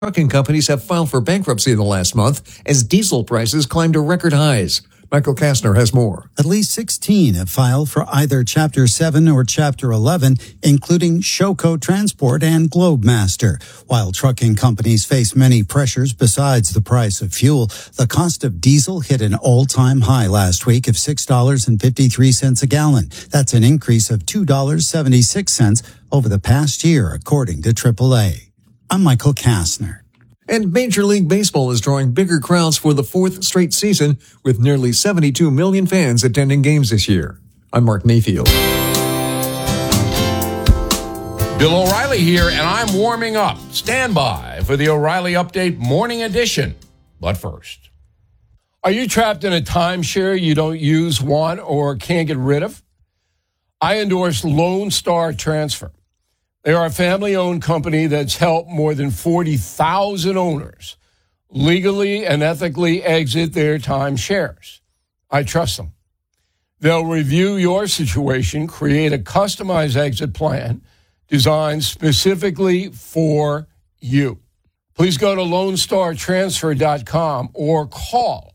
Trucking companies have filed for bankruptcy in the last month as diesel prices climbed to record highs. Michael Kastner has more. At least 16 have filed for either Chapter 7 or Chapter 11, including Showco Transport and Globemaster. While trucking companies face many pressures besides the price of fuel, the cost of diesel hit an all-time high last week of $6.53 a gallon. That's an increase of $2.76 over the past year, according to AAA. I'm Michael Kastner. And Major League Baseball is drawing bigger crowds for the fourth straight season, with nearly 72 million fans attending games this year. I'm Mark Mayfield. Bill O'Reilly here, and I'm warming up. Stand by for the O'Reilly Update Morning Edition. But first, are you trapped in a timeshare you don't use, want, or can't get rid of? I endorse Lone Star Transfer. They are a family-owned company that's helped more than 40,000 owners legally and ethically exit their timeshares. I trust them. They'll review your situation, create a customized exit plan designed specifically for you. Please go to LoneStarTransfer.com or call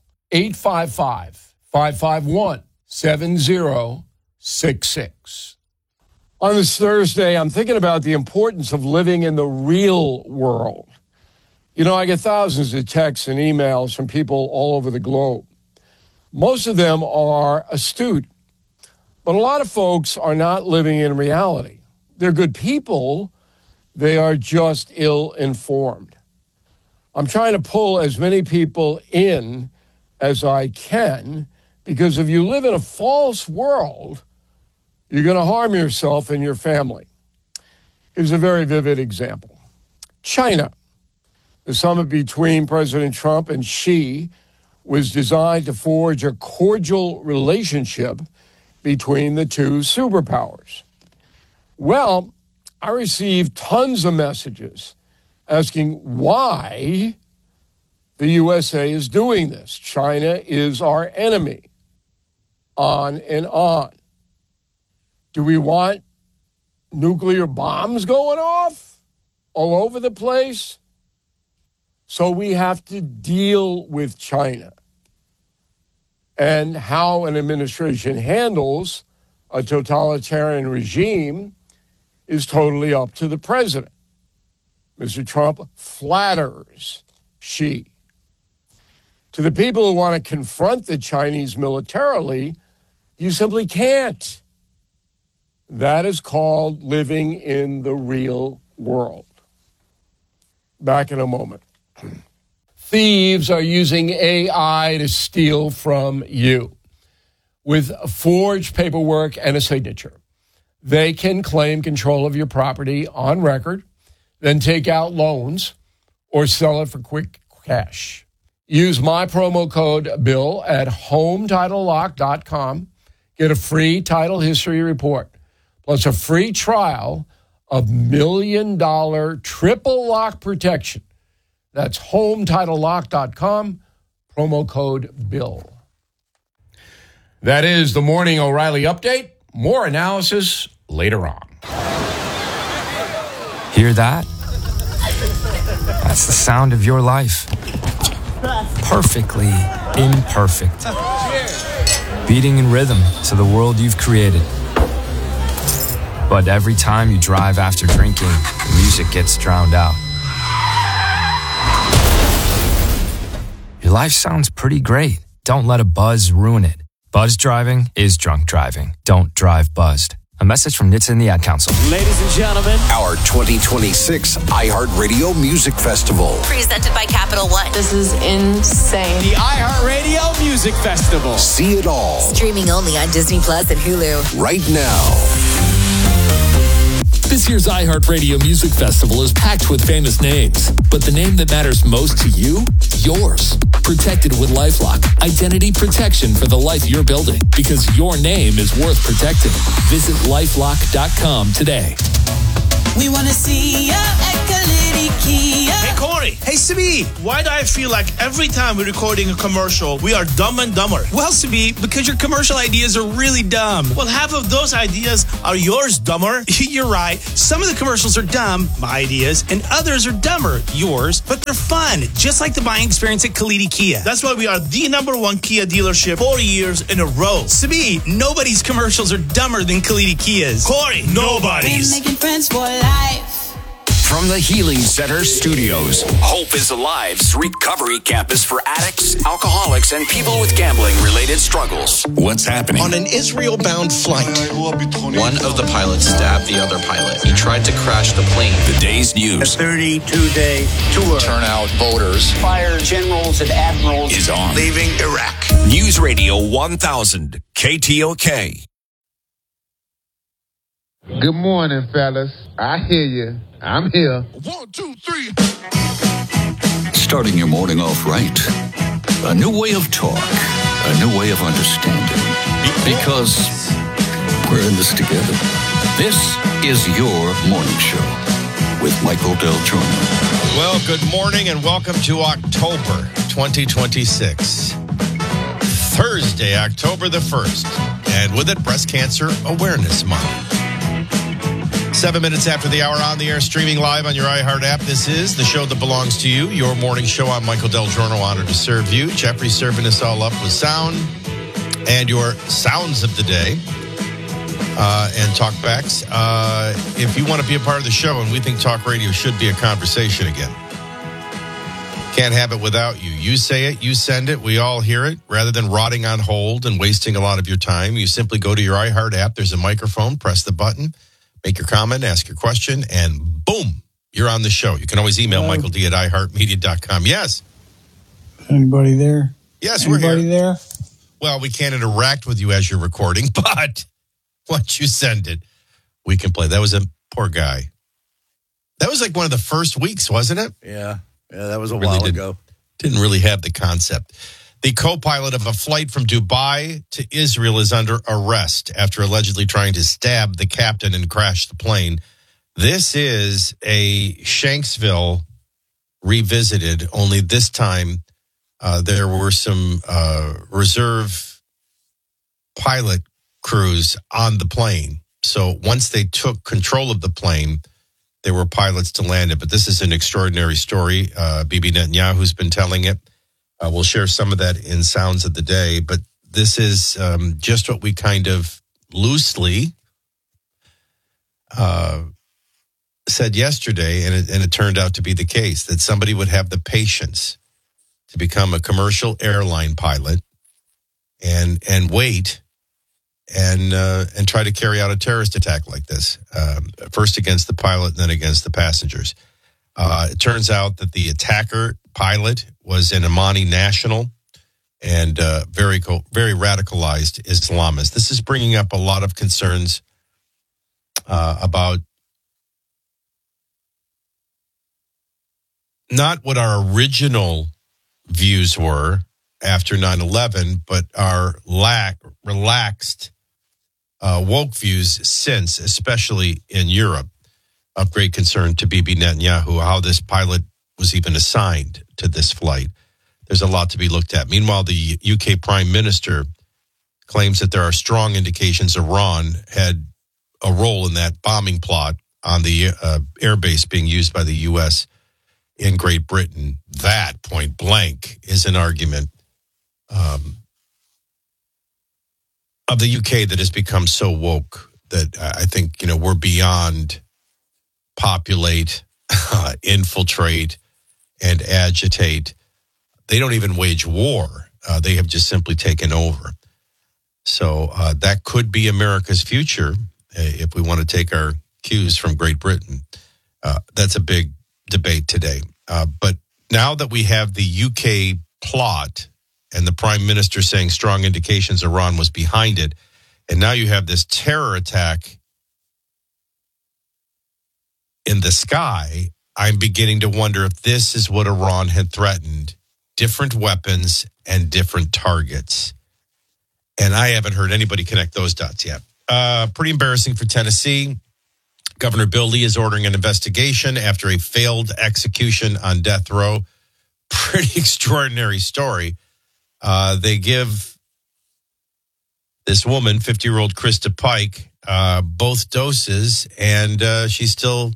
855-551-7066. On this Thursday, I'm thinking about the importance of living in the real world. You know, I get thousands of texts and emails from people all over the globe. Most of them are astute, but a lot of folks are not living in reality. They're good people, they are just ill-informed. I'm trying to pull as many people in as I can, because if you live in a false world, you're going to harm yourself and your family. Here's a very vivid example. China. The summit between President Trump and Xi was designed to forge a cordial relationship between the two superpowers. Well, I received tons of messages asking why the USA is doing this. China is our enemy. On and on. Do we want nuclear bombs going off all over the place? So we have to deal with China. And how an administration handles a totalitarian regime is totally up to the president. Mr. Trump flatters Xi. To the people who want to confront the Chinese militarily, you simply can't. That is called living in the real world. Back in a moment. Thieves are using AI to steal from you. With forged paperwork and a signature, they can claim control of your property on record, then take out loans or sell it for quick cash. Use my promo code BILL at HomeTitleLock.com. Get a free title history report, plus a free trial of $1 million triple lock protection. That's HomeTitleLock.com, promo code BILL. That is the Morning O'Reilly Update. More analysis later on. Hear that? That's the sound of your life. Perfectly imperfect. Beating in rhythm to the world you've created. But every time you drive after drinking, the music gets drowned out. Your life sounds pretty great. Don't let a buzz ruin it. Buzz driving is drunk driving. Don't drive buzzed. A message from NHTSA and the Ad Council. Ladies and gentlemen, our 2026 iHeartRadio Music Festival. Presented by Capital One. This is insane. The iHeartRadio Music Festival. See it all. Streaming only on Disney Plus and Hulu. Right now. This year's iHeartRadio Music Festival is packed with famous names, but the name that matters most to you? Yours. Protected with LifeLock. Identity protection for the life you're building, because your name is worth protecting. Visit LifeLock.com today. We want to see ya at Kalidi Kia. Hey, Corey. Hey, Sabi, why do I feel like every time we're recording a commercial, we are dumb and dumber? Well, Sabi, because your commercial ideas are really dumb. Well, half of those ideas are yours, dumber. You're right. Some of the commercials are dumb, my ideas, and others are dumber, yours, but they're fun, just like the buying experience at Kalidi Kia. That's why we are the #1 Kia dealership 4 years in a row. Sabi, nobody's commercials are dumber than Kalidi Kia's. Corey, nobody's. Making friends for life. From the Healing Center Studios, Hope is Alive's recovery campus for addicts, alcoholics, and people with gambling-related struggles. What's happening? On an Israel-bound flight, one of the pilots stabbed the other pilot. He tried to crash the plane. The day's news. A 32-day tour. Turnout voters. Fire generals and admirals is on. Leaving Iraq. News Radio 1000, KTOK. Good morning, fellas. I hear you. I'm here. 1, 2, 3. Starting your morning off right. A new way of talk. A new way of understanding. Because we're in this together. This is your morning show with Michael Del Giorno. Well, good morning and welcome to October 2026. Thursday, October the 1st. And with it, Breast Cancer Awareness Month. 7 minutes after the hour, on the air, streaming live on your iHeart app. This is the show that belongs to you, your morning show. I'm Michael Del Giorno, honored to serve you. Jeffrey's serving us all up with sound and your sounds of the day and talkbacks. If you want to be a part of the show, and we think talk radio should be a conversation again, can't have it without you. You say it, you send it, we all hear it. Rather than rotting on hold and wasting a lot of your time, you simply go to your iHeart app. There's a microphone, press the button. Make your comment, ask your question, and boom, you're on the show. You can always email michaeld@iheartmedia.com. Yes. Anybody there? Yes, we're here. Anybody there? Well, we can't interact with you as you're recording, but once you send it, we can play. That was a poor guy. That was like one of the first weeks, wasn't it? Yeah, that was a while ago. Didn't really have the concept. The co-pilot of a flight from Dubai to Israel is under arrest after allegedly trying to stab the captain and crash the plane. This is a Shanksville revisited, only this time there were some reserve pilot crews on the plane. So once they took control of the plane, there were pilots to land it. But this is an extraordinary story. Bibi Netanyahu's been telling it. We'll share some of that in Sounds of the Day, but this is just what we kind of loosely said yesterday, and it turned out to be the case, that somebody would have the patience to become a commercial airline pilot and wait and try to carry out a terrorist attack like this, first against the pilot and then against the passengers. It turns out that the attacker pilot was an Amani national and very radicalized Islamist. This is bringing up a lot of concerns about not what our original views were after 9/11, but our relaxed woke views since, especially in Europe, of great concern to Bibi Netanyahu, how this pilot was even assigned to this flight. There's a lot to be looked at. Meanwhile, the UK Prime Minister claims that there are strong indications Iran had a role in that bombing plot on the airbase being used by the U.S. in Great Britain. That, point blank, is an argument of the UK that has become so woke that I think, we're beyond populate, infiltrate, and agitate. They don't even wage war. They have just simply taken over. So that could be America's future if we want to take our cues from Great Britain. That's a big debate today. But now that we have the UK plot and the Prime Minister saying strong indications Iran was behind it, and now you have this terror attack in the sky, I'm beginning to wonder if this is what Iran had threatened, different weapons and different targets. And I haven't heard anybody connect those dots yet. Pretty embarrassing for Tennessee. Governor Bill Lee is ordering an investigation after a failed execution on death row. pretty extraordinary story. They give this woman, 50-year-old Krista Pike, both doses, and she's still...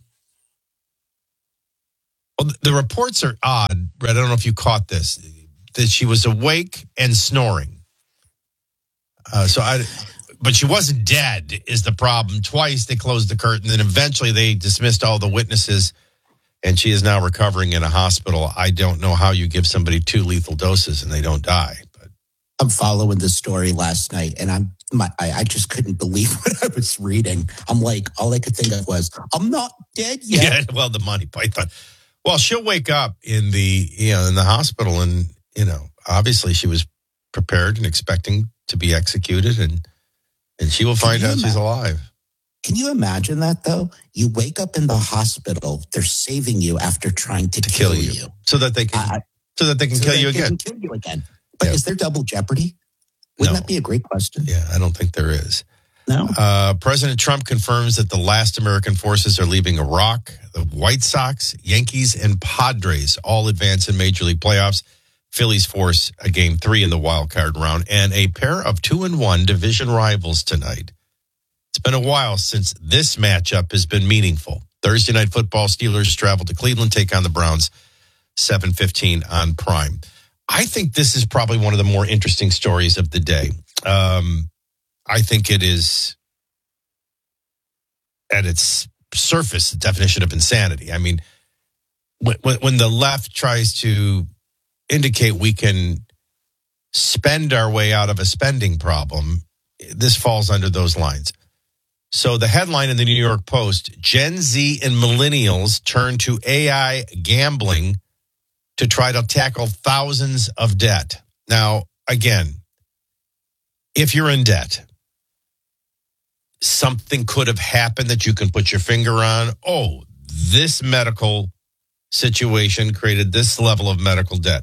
Well, the reports are odd, Brett. I don't know if you caught this, that she was awake and snoring. But she wasn't dead is the problem. Twice they closed the curtain, then eventually they dismissed all the witnesses, and she is now recovering in a hospital. I don't know how you give somebody 2 lethal doses and they don't die. But I'm following this story last night, and I just couldn't believe what I was reading. I'm like, all I could think of was, I'm not dead yet. Yeah, well, the Monty Python. Well, she'll wake up in the hospital, and obviously she was prepared and expecting to be executed, and she will find out she's alive. Can you imagine that, though? You wake up in the hospital, they're saving you after trying to kill you. So that they can kill you again. Kill you again. But is there double jeopardy? Wouldn't that be a great question? Yeah, I don't think there is. No. President Trump confirms that the last American forces are leaving Iraq. The White Sox, Yankees, and Padres all advance in Major League playoffs. Phillies force a Game 3 in the wild card round, and a pair of 2-1 division rivals tonight. It's been a while since this matchup has been meaningful. Thursday Night Football, Steelers travel to Cleveland, take on the Browns, 7:15 on Prime. I think this is probably one of the more interesting stories of the day. I think it is, at its surface, the definition of insanity. I mean, when the left tries to indicate we can spend our way out of a spending problem, this falls under those lines. So the headline in the New York Post, Gen Z and millennials turn to AI gambling to try to tackle thousands of debt. Now, again, if you're in debt, something could have happened that you can put your finger on. Oh, this medical situation created this level of medical debt.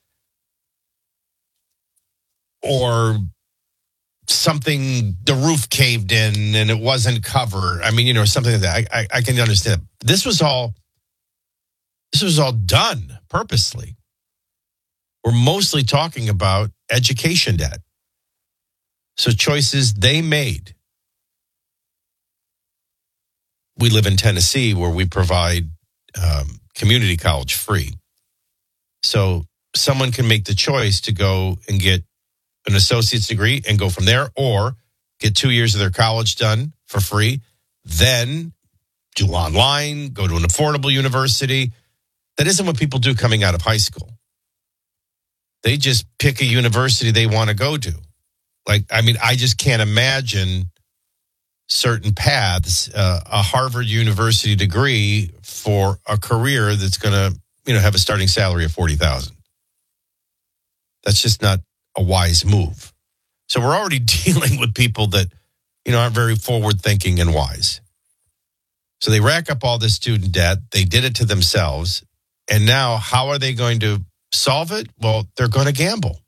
Or something, the roof caved in and it wasn't covered. I mean, something like that. I can understand. This was all done purposely. We're mostly talking about education debt. So choices they made. We live in Tennessee where we provide community college free. So someone can make the choice to go and get an associate's degree and go from there, or get 2 years of their college done for free, then do online, go to an affordable university. That isn't what people do coming out of high school. They just pick a university they want to go to. I just can't imagine certain paths, a Harvard University degree for a career that's going to, have a starting salary of $40,000. That's just not a wise move. So we're already dealing with people that, aren't very forward thinking and wise. So they rack up all this student debt. They did it to themselves. And now how are they going to solve it? Well, they're going to gamble.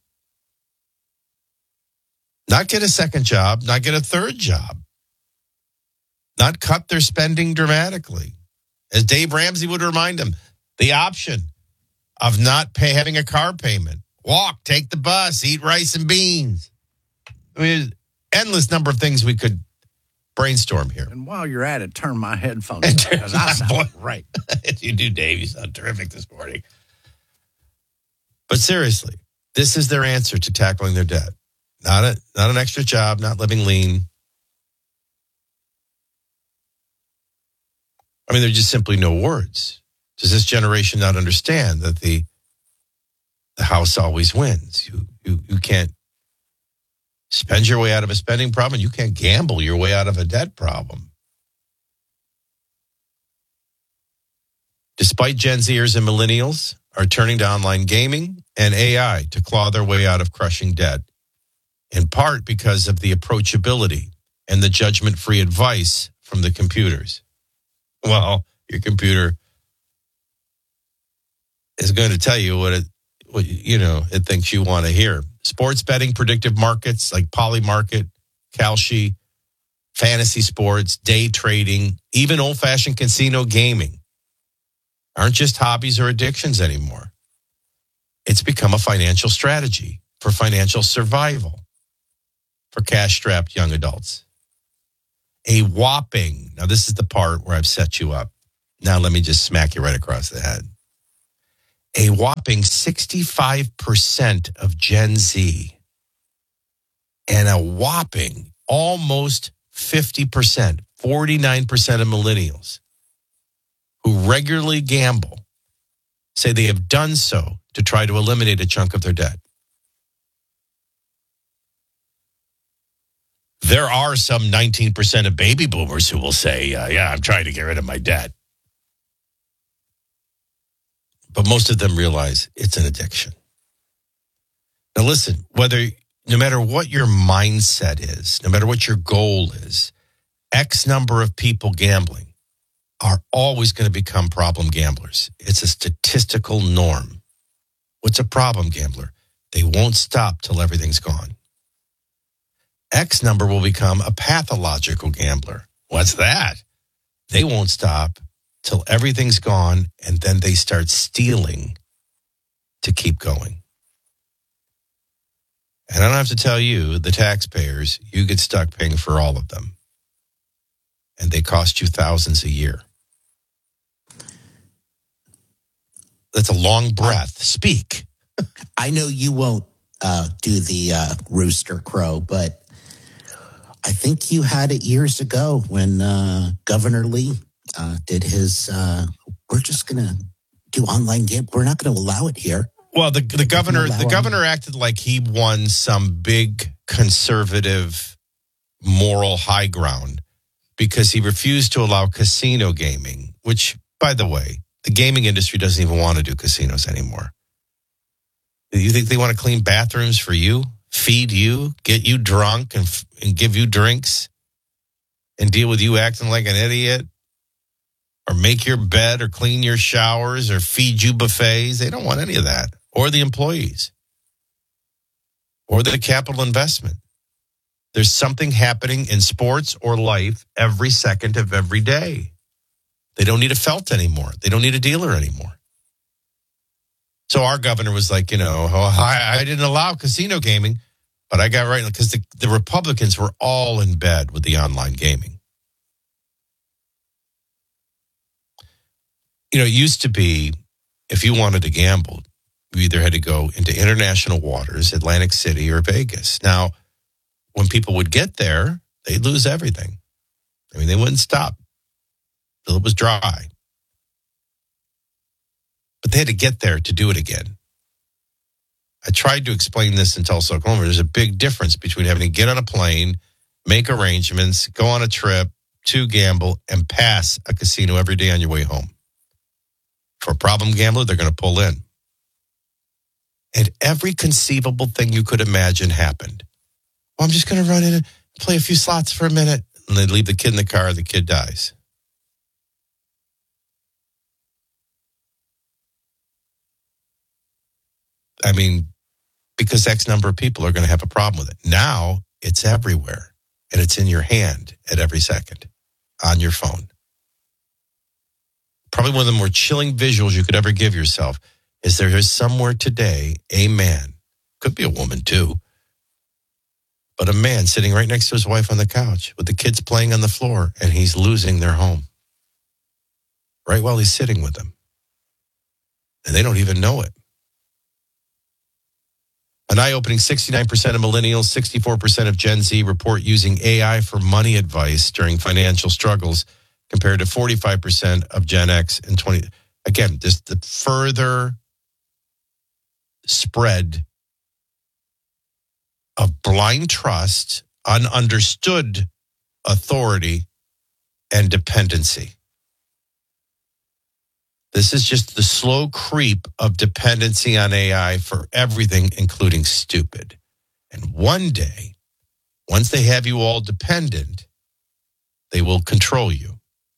Not get a second job, not get a third job. Not cut their spending dramatically. As Dave Ramsey would remind them, the option of not having a car payment. Walk, take the bus, eat rice and beans. I mean, endless number of things we could brainstorm here. And while you're at it, turn my headphones on because I sound right. You do, Dave. You sound terrific this morning. But seriously, this is their answer to tackling their debt. Not an extra job, not living lean. I mean, there's just simply no words. Does this generation not understand that the house always wins? You can't spend your way out of a spending problem. You can't gamble your way out of a debt problem. Despite Gen Zers and millennials are turning to online gaming and AI to claw their way out of crushing debt, in part because of the approachability and the judgment-free advice from the computers. Well, your computer is going to tell you what it thinks you want to hear. Sports betting, predictive markets like Polymarket, Kalshi, fantasy sports, day trading, even old-fashioned casino gaming aren't just hobbies or addictions anymore. It's become a financial strategy for financial survival for cash-strapped young adults. A whopping, now this is the part where I've set you up. Now let me just smack you right across the head. A whopping 65% of Gen Z and a whopping almost 50%, 49% of millennials who regularly gamble say they have done so to try to eliminate a chunk of their debt. There are some 19% of baby boomers who will say, yeah, I'm trying to get rid of my debt. But most of them realize it's an addiction. Now listen, no matter what your mindset is, no matter what your goal is, X number of people gambling are always going to become problem gamblers. It's a statistical norm. What's a problem gambler? They won't stop till everything's gone. X number will become a pathological gambler. What's that? They won't stop till everything's gone, and then they start stealing to keep going. And I don't have to tell you, the taxpayers, you get stuck paying for all of them. And they cost you thousands a year. That's a long breath. Speak. I know you won't do the rooster crow, but I think you had it years ago when Governor Lee did his, we're just going to do online game. We're not going to allow it here. Well, the governor acted like he won some big conservative moral high ground because he refused to allow casino gaming, which, by the way, the gaming industry doesn't even want to do casinos anymore. Do you think they want to clean bathrooms for you, feed you, get you drunk and give you drinks and deal with you acting like an idiot? Or make your bed or clean your showers or feed you buffets? They don't want any of that. Or the employees. Or the capital investment. There's something happening in sports or life every second of every day. They don't need a felt anymore. They don't need a dealer anymore. So our governor was like, I didn't allow casino gaming, but I got right because the Republicans were all in bed with the online gaming. It used to be if you wanted to gamble, you either had to go into international waters, Atlantic City, or Vegas. Now, when people would get there, they'd lose everything. I mean, they wouldn't stop till it was dry. But they had to get there to do it again. I tried to explain this in Tulsa, Oklahoma. There's a big difference between having to get on a plane, make arrangements, go on a trip, to gamble, and pass a casino every day on your way home. For a problem gambler, they're going to pull in. And every conceivable thing you could imagine happened. Well, I'm just going to run in and play a few slots for a minute. And they leave the kid in the car, the kid dies. I mean, because X number of people are going to have a problem with it. Now, it's everywhere. And it's in your hand at every second on your phone. Probably one of the more chilling visuals you could ever give yourself is there is somewhere today a man, could be a woman too, but a man sitting right next to his wife on the couch with the kids playing on the floor, and he's losing their home right while he's sitting with them. And they don't even know it. An eye-opening 69% of millennials, 64% of Gen Z report using AI for money advice during financial struggles, compared to 45% of Gen X and 20. Again, just the further spread of blind trust, ununderstood authority, and dependency. This is just the slow creep of dependency on AI for everything, including stupid. And one day, once they have you all dependent, they will control you.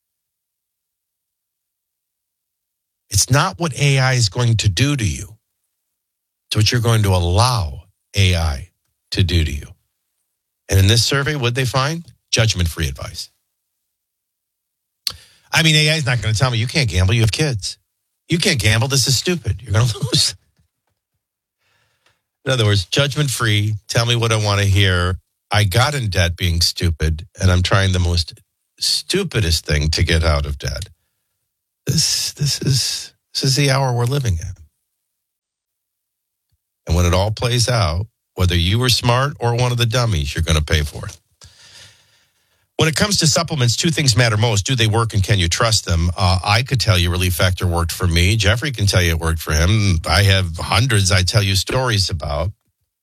It's not what AI is going to do to you. It's what you're going to allow AI to do to you. And in this survey, what'd they find? Judgment-free advice. I mean, AI is not going to tell me, you can't gamble, you have kids. You can't gamble, this is stupid. You're going to lose. In other words, judgment-free, tell me what I want to hear. I got in debt being stupid, and I'm trying the most stupidest thing to get out of debt. This is the hour we're living in. And when it all plays out, whether you were smart or one of the dummies, you're going to pay for it. When it comes to supplements, two things matter most. Do they work and can you trust them? I could tell you Relief Factor worked for me. Jeffrey can tell you it worked for him. I have hundreds I tell you stories about.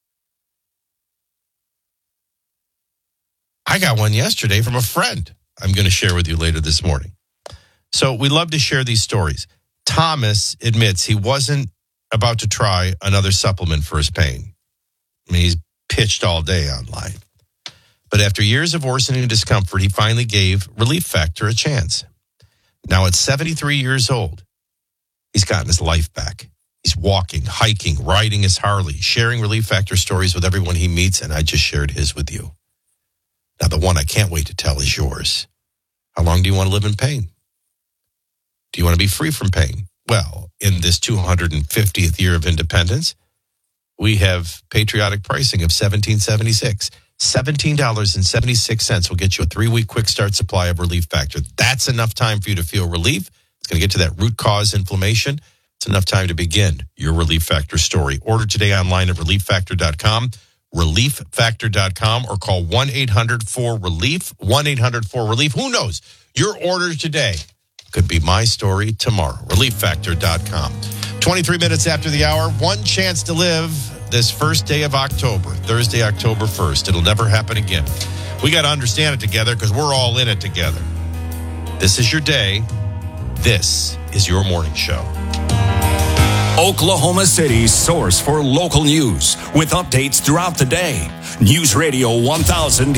I got one yesterday from a friend I'm going to share with you later this morning. So we love to share these stories. Thomas admits he wasn't about to try another supplement for his pain. I mean, he's pitched all day online. But after years of worsening discomfort, he finally gave Relief Factor a chance. Now at 73 years old, he's gotten his life back. He's walking, hiking, riding his Harley, sharing Relief Factor stories with everyone he meets, and I just shared his with you. Now the one I can't wait to tell is yours. How long do you want to live in pain? Do you want to be free from pain? Well, in this 250th year of independence, we have patriotic pricing of $17.76. $17.76 will get you a 3-week quick start supply of Relief Factor. That's enough time for you to feel relief. It's going to get to that root cause inflammation. It's enough time to begin your Relief Factor story. Order today online at relieffactor.com, relieffactor.com, or call 1-800-4RELIEF, 1-800-4RELIEF. Who knows? Your order today could be my story tomorrow. relieffactor.com. 23 minutes after the hour, one chance to live this first day of October, Thursday, October 1st. It'll never happen again. We got to understand it together because we're all in it together. This is your day. This is your morning show. Oklahoma City's source for local news with updates throughout the day. News Radio 1000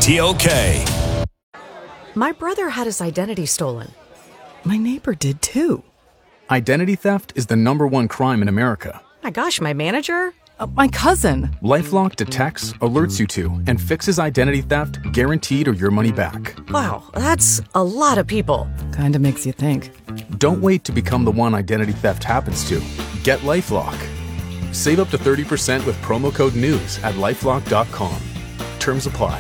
KTOK. My brother had his identity stolen. My neighbor did too. Identity theft is the #1 crime in America. My gosh, my manager? My cousin. LifeLock detects, alerts you to, and fixes identity theft guaranteed or your money back. Wow, that's a lot of people. Kinda makes you think. Don't wait to become the one identity theft happens to. Get LifeLock. Save up to 30% with promo code NEWS at LifeLock.com. Terms apply.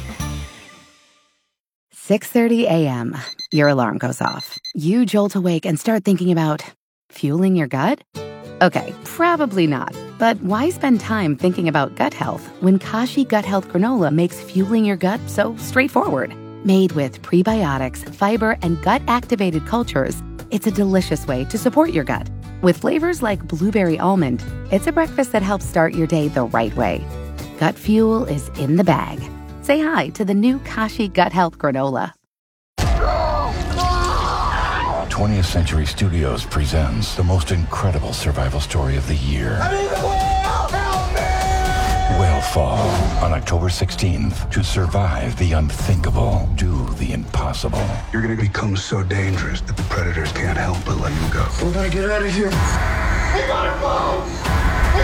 6:30 a.m. Your alarm goes off. You jolt awake and start thinking about fueling your gut? Okay, probably not. But why spend time thinking about gut health when Kashi Gut Health Granola makes fueling your gut so straightforward? Made with prebiotics, fiber, and gut-activated cultures, it's a delicious way to support your gut. With flavors like blueberry almond, it's a breakfast that helps start your day the right way. Gut fuel is in the bag. Say hi to the new Kashi Gut Health Granola. 20th Century Studios presents the most incredible survival story of the year. I'm in the whale! Help me! Whale Fall on October 16th. To survive the unthinkable, do the impossible. You're going to become so dangerous that the predators can't help but let you go. We're going to get out of here. We gotta go! We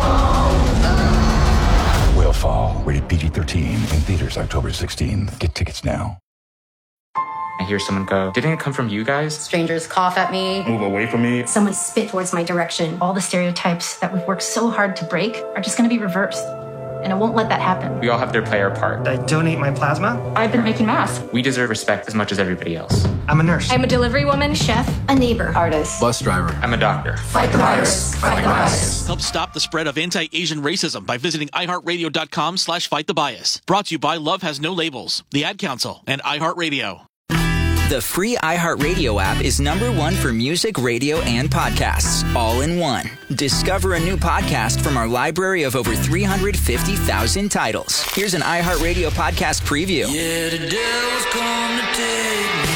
gotta go! Whale Fall, rated PG-13, in theaters October 16th. Get tickets now. I hear someone go, "Didn't it come from you guys?" Strangers cough at me. Move away from me. Someone spit towards my direction. All the stereotypes that we've worked so hard to break are just going to be reversed. And I won't let that happen. We all have to play our part. I donate my plasma. I've been making masks. We deserve respect as much as everybody else. I'm a nurse. I'm a delivery woman, chef, a neighbor, artist, bus driver. I'm a doctor. Fight the virus. Fight the bias. Help stop the spread of anti-Asian racism by visiting iHeartRadio.com/fightthebbias. Brought to you by Love Has No Labels, the Ad Council, and iHeartRadio. The free iHeartRadio app is #1 for music, radio, and podcasts, all in one. Discover a new podcast from our library of over 350,000 titles. Here's an iHeartRadio podcast preview. Yeah, the devil's come to take me.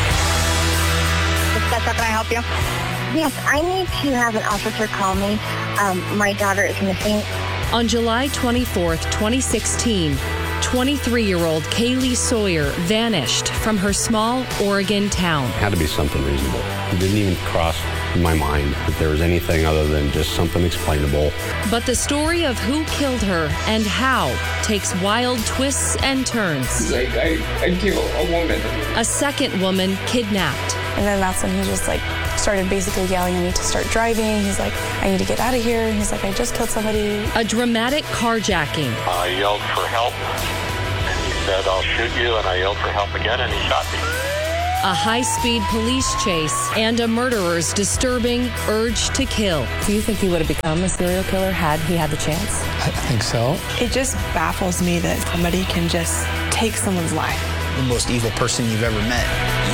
Can I help you? Yes, I need to have an officer call me. My daughter is missing. On July 24th, 2016, 23-year-old Kaylee Sawyer vanished from her small Oregon town. It had to be something reasonable. It didn't even cross my mind that there was anything other than just something explainable. But the story of who killed her and how takes wild twists and turns. I killed a woman. A second woman kidnapped. And then that's when he just like started basically yelling at me to start driving. He's like, I need to get out of here. And he's like, I just killed somebody. A dramatic carjacking. I yelled for help, and he said, I'll shoot you, and I yelled for help again, and he shot me. A high-speed police chase and a murderer's disturbing urge to kill. Do you think he would have become a serial killer had he had the chance? I think so. It just baffles me that somebody can just take someone's life. The most evil person you've ever met.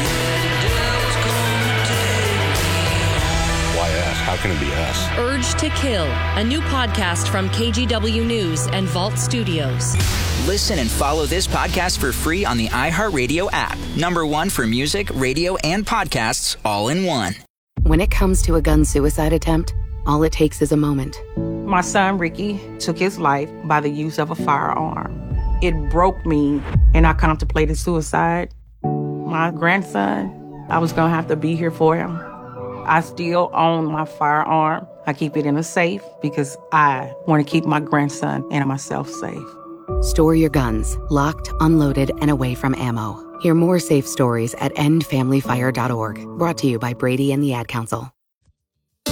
Why us? How can it be us? Urge to Kill, a new podcast from KGW News and Vault Studios. Listen and follow this podcast for free on the iHeartRadio app. #1 for music, radio, and podcasts all in one. When it comes to a gun suicide attempt, all it takes is a moment. My son, Ricky, took his life by the use of a firearm. It broke me, and I contemplated suicide. My grandson, I was going to have to be here for him. I still own my firearm. I keep it in a safe because I want to keep my grandson and myself safe. Store your guns, locked, unloaded, and away from ammo. Hear more safe stories at endfamilyfire.org. Brought to you by Brady and the Ad Council.